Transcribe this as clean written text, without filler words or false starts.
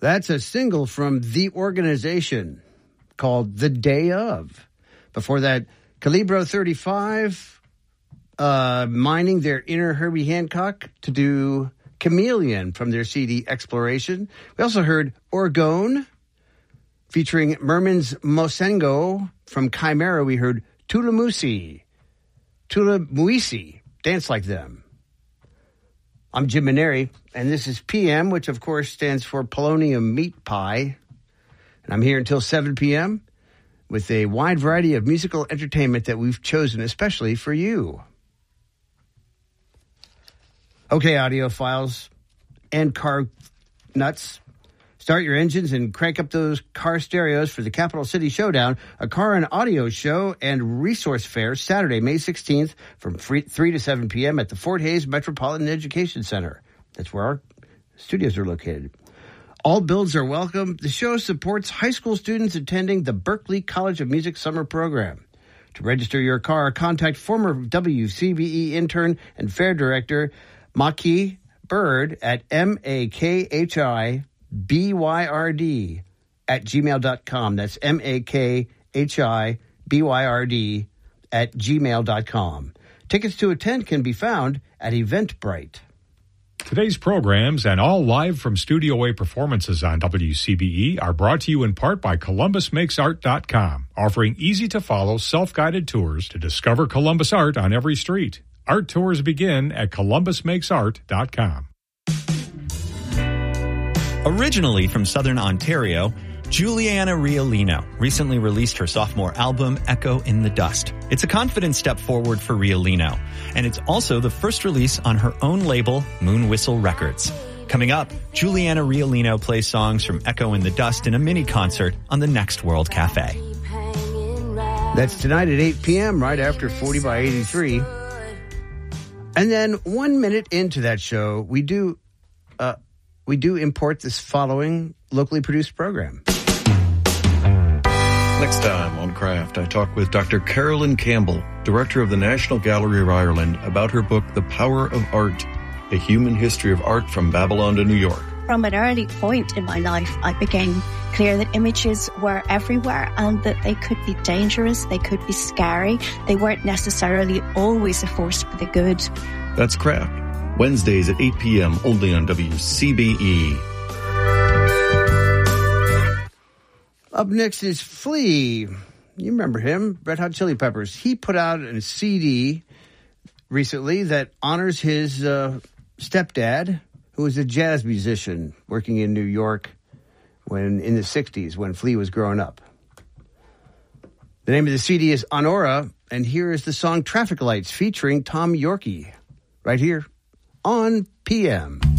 That's a single from The Organization called The Day Of. Before that, Calibro 35 mining their inner Herbie Hancock to do Chameleon from their CD Exploration. We also heard Orgone featuring Mermans Mosengo. From Chimera, we heard Tulamusi, Dance Like Them. I'm Jim Maneri, and this is PM, which of course stands for Polonium Meat Pie. And I'm here until 7 p.m. with a wide variety of musical entertainment that we've chosen especially for you. Okay, audiophiles and car nuts, start your engines and crank up those car stereos for the Capital City Showdown, a car and audio show and resource fair Saturday, May 16th from 3 to 7 p.m. at the Fort Hays Metropolitan Education Center. That's where our studios are located. All builds are welcome. The show supports high school students attending the Berklee College of Music summer program. To register your car, contact former WCBE intern and fair director Maki Bird at makhibyrd@gmail.com. That's makhibyrd@gmail.com. Tickets to attend can be found at Eventbrite. Today's programs and all live from Studio A performances on WCBE are brought to you in part by ColumbusMakesArt.com, offering easy-to-follow self-guided tours to discover Columbus art on every street. Art tours begin at ColumbusMakesArt.com. Originally from Southern Ontario, Juliana Riolino recently released her sophomore album, Echo in the Dust. It's a confident step forward for Riolino, and it's also the first release on her own label, Moon Whistle Records. Coming up, Juliana Riolino plays songs from Echo in the Dust in a mini concert on the Next World Cafe. That's tonight at 8 p.m., right after 40 by 83. And then 1 minute into that show, we do import this following locally produced program. Next time on Craft, I talk with Dr. Carolyn Campbell, director of the National Gallery of Ireland, about her book, The Power of Art, A Human History of Art from Babylon to New York. From an early point in my life, I became clear that images were everywhere and that they could be dangerous, they could be scary, they weren't necessarily always a force for the good. That's Craft, Wednesdays at 8 p.m. only on WCBE. Up next is Flea. You remember him, Red Hot Chili Peppers. He put out a CD recently that honors his stepdad, who was a jazz musician working in New York in the 60s when Flea was growing up. The name of the CD is Honora, and here is the song Traffic Lights featuring Tom Yorke, right here on PM.